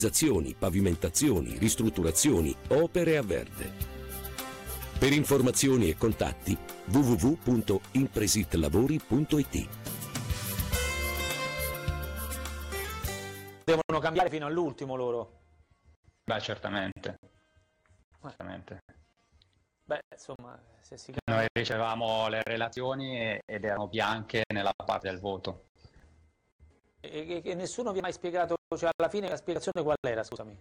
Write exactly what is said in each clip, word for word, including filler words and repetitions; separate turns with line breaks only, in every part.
realizzazioni, pavimentazioni, ristrutturazioni, opere a verde. Per informazioni e contatti w w w punto impresitlavori punto i t.
Devono cambiare fino all'ultimo loro?
Beh, certamente. certamente.
Beh, insomma, se si
Noi ricevevamo le relazioni ed erano bianche nella parte del voto.
E che nessuno vi ha mai spiegato, cioè alla fine la spiegazione qual era, scusami?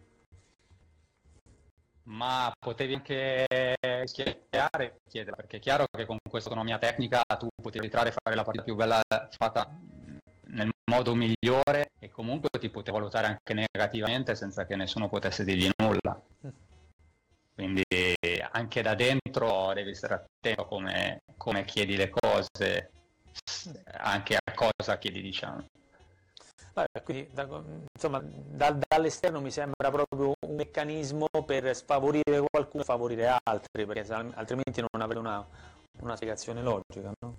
Ma potevi anche chiedere, chiedere, perché è chiaro che con questa autonomia tecnica tu potevi entrare e fare la partita più bella fatta nel modo migliore e comunque ti potevi valutare anche negativamente senza che nessuno potesse dirgli nulla. Quindi anche da dentro devi stare attento come, come chiedi le cose, anche a cosa chiedi, diciamo.
Vabbè, quindi da, insomma da, dall'esterno mi sembra proprio un meccanismo per sfavorire qualcuno e favorire altri, perché altrimenti non avrebbe una, una spiegazione logica, no?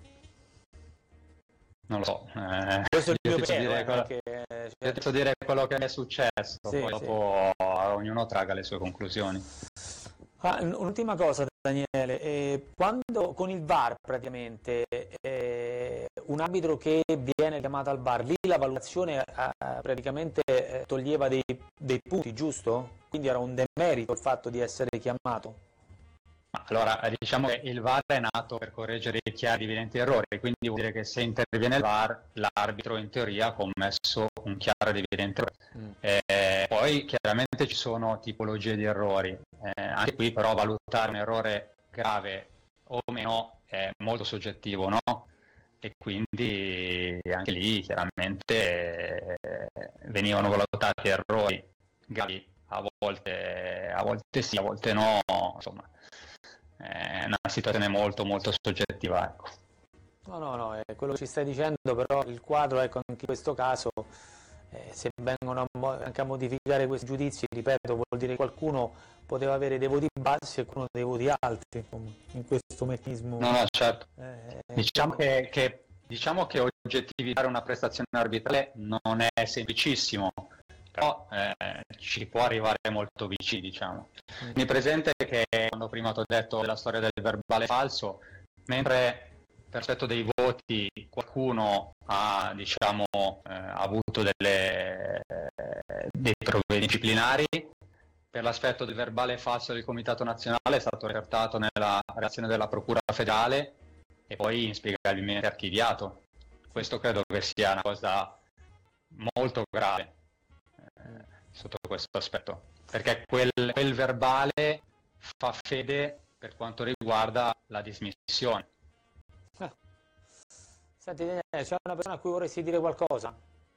Non lo so, eh,
questo è il mio
penso
pensiero,
dire,
eh,
quello,
perché,
cioè... posso dire quello che mi è successo,
sì,
poi
sì.
dopo ognuno traga le sue conclusioni.
Ah, un'ultima cosa, Daniele, eh, quando con il V A R praticamente eh, un arbitro che viene chiamato al V A R, lì la valutazione eh, praticamente eh, toglieva dei, dei punti, giusto? Quindi era un demerito il fatto di essere chiamato.
Allora, diciamo che il V A R è nato per correggere i chiari evidenti errori, quindi vuol dire che se interviene il V A R, l'arbitro in teoria ha commesso un chiaro ed evidente errore. Mm. Eh, poi chiaramente ci sono tipologie di errori, eh, anche qui però valutare un errore grave o meno è molto soggettivo, no? E quindi anche lì chiaramente eh, venivano valutati errori gravi, a volte, a volte sì, a volte no, insomma. È una situazione molto molto soggettiva, ecco.
No, no, no, è quello che ci stai dicendo, però il quadro, ecco, anche in questo caso, eh, se vengono a anche a modificare questi giudizi, ripeto, vuol dire che qualcuno poteva avere dei voti bassi e qualcuno dei voti alti in questo meccanismo.
No, no, certo.
Eh,
diciamo, che, che, diciamo che oggettivare una prestazione arbitrale non è semplicissimo, però eh, ci può arrivare molto vicini, diciamo. Mm. Mi presente che quando prima ti ho detto della storia del verbale falso, mentre per effetto dei voti qualcuno ha, diciamo, eh, avuto delle, eh, dei provvedimenti disciplinari, per l'aspetto del verbale falso del Comitato Nazionale è stato refertato nella reazione della Procura Federale e poi inspiegabilmente archiviato. Questo credo che sia una cosa molto grave eh, sotto questo aspetto, perché quel, quel verbale fa fede per quanto riguarda la dismissione.
Ah. Senti, c'è una persona a cui vorresti dire qualcosa?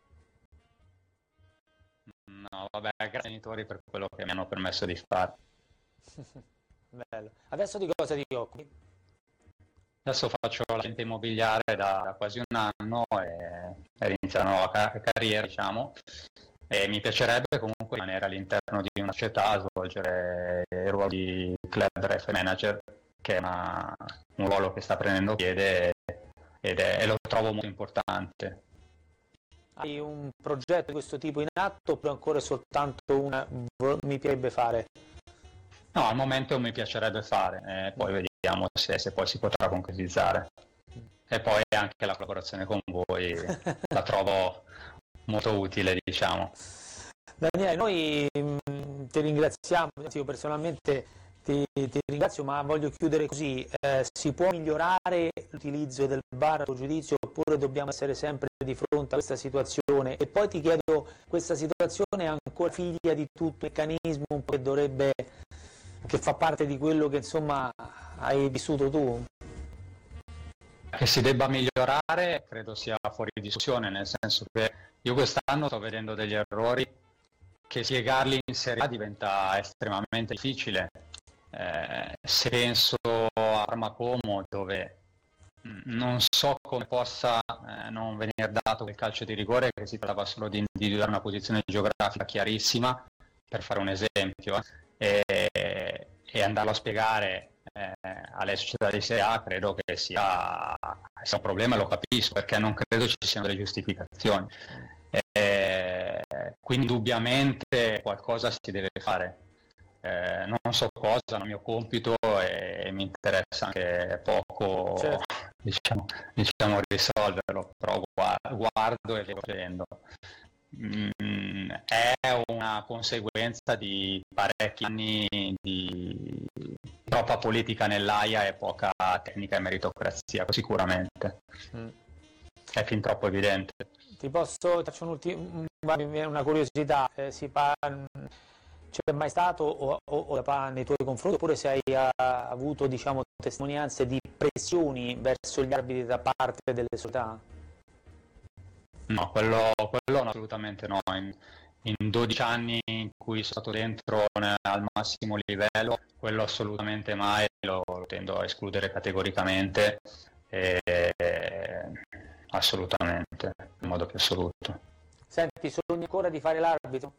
No, vabbè, grazie ai genitori per quello che mi hanno permesso di fare.
Bello. Adesso di cosa ti occupi?
Adesso faccio l'agente immobiliare da, da quasi un anno e, e inizio una nuova car- carriera, diciamo, e mi piacerebbe comunque rimanere all'interno di una società, svolgere il ruolo di club ref manager, che è una, un ruolo che sta prendendo piede ed è, e lo trovo molto importante.
Hai un progetto di questo tipo in atto oppure ancora soltanto una mi piacerebbe fare?
No, al momento mi piacerebbe fare, eh, poi vediamo se, se poi si potrà concretizzare. E poi anche la collaborazione con voi la trovo molto utile, diciamo.
Daniele, noi mh, ti ringraziamo, io personalmente ti, ti ringrazio, ma voglio chiudere così, eh, si può migliorare l'utilizzo del V A R a tuo giudizio oppure dobbiamo essere sempre di fronte a questa situazione? E poi ti chiedo, questa situazione è ancora figlia di tutto il meccanismo un po' che dovrebbe, che fa parte di quello che insomma hai vissuto tu?
Che si debba migliorare credo sia fuori discussione, nel senso che io quest'anno sto vedendo degli errori che spiegarli in Serie A diventa estremamente difficile. Eh, se penso a Armacomo, dove non so come possa eh, non venire dato quel calcio di rigore, che si trattava solo di individuare una posizione geografica chiarissima, per fare un esempio, eh, e, e andarlo a spiegare eh, alle società di Serie A credo che sia, sia un problema, e lo capisco, perché non credo ci siano delle giustificazioni. Eh, quindi indubbiamente qualcosa si deve fare. Eh, non so cosa, non è il mio compito e mi interessa anche poco, certo. diciamo, diciamo risolverlo, però guardo e vedo facendo. Mm, è una conseguenza di parecchi anni di troppa politica nell'aia e poca tecnica e meritocrazia, sicuramente. Mm. È fin troppo evidente.
Ti posso, ti faccio una curiosità, eh, si parla... C'è mai stato o, o, o nei tuoi confronti, oppure se hai uh, avuto, diciamo, testimonianze di pressioni verso gli arbitri da parte delle società?
No, quello, quello no, assolutamente no. In, in dodici anni in cui sono stato dentro al massimo livello, quello assolutamente mai, lo, lo tendo a escludere categoricamente, e, assolutamente, in modo più assoluto.
Senti, sogni ancora di fare l'arbitro?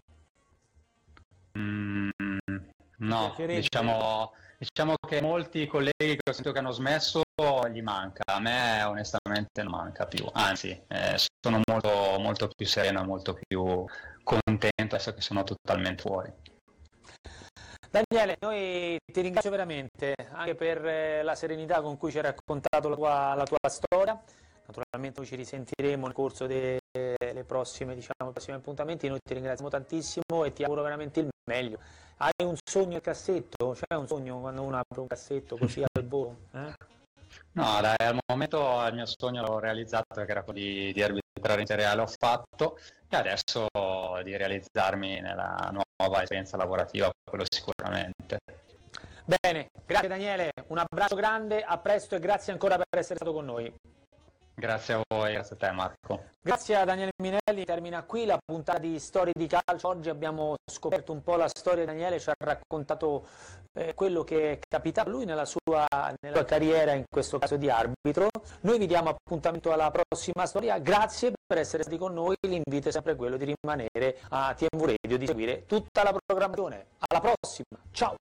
Mm, no, diciamo, diciamo che molti colleghi che ho sentito che hanno smesso gli manca, a me onestamente non manca più, anzi eh, sono molto, molto più sereno, molto più contento adesso che sono totalmente fuori.
Daniele, noi ti ringrazio veramente anche per la serenità con cui ci hai raccontato la tua, la tua storia. Naturalmente noi ci risentiremo nel corso dei prossimi, diciamo, prossimi appuntamenti. Noi ti ringraziamo tantissimo e ti auguro veramente il meglio. Hai un sogno nel cassetto? C'è un sogno quando uno apre un cassetto così al volo? Eh?
No, dai, al momento il mio sogno l'ho realizzato, che era quello di, di arbitrare in Serie A, l'ho fatto, e adesso di realizzarmi nella nuova esperienza lavorativa, quello sicuramente.
Bene, grazie Daniele, un abbraccio grande, a presto e grazie ancora per essere stato con noi.
Grazie a voi, grazie a te Marco.
Grazie a Daniele Minelli, termina qui la puntata di Storie di Calcio. Oggi abbiamo scoperto un po' la storia di Daniele, ci ha raccontato eh, quello che è capitato a lui nella sua, nella sua carriera, in questo caso di arbitro. Noi vi diamo appuntamento alla prossima storia, grazie per essere stati con noi, l'invito è sempre quello di rimanere a T M V Radio, di seguire tutta la programmazione. Alla prossima, ciao!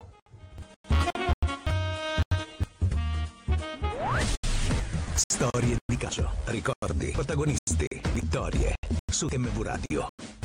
Storie di calcio, ricordi, protagonisti, vittorie su T M V Radio.